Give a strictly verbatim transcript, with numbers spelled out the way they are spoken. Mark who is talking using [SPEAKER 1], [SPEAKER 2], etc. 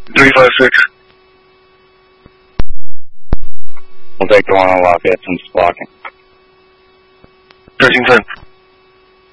[SPEAKER 1] three five six.
[SPEAKER 2] We'll take the one on Lafayette since blocking.
[SPEAKER 1] thirteen ten.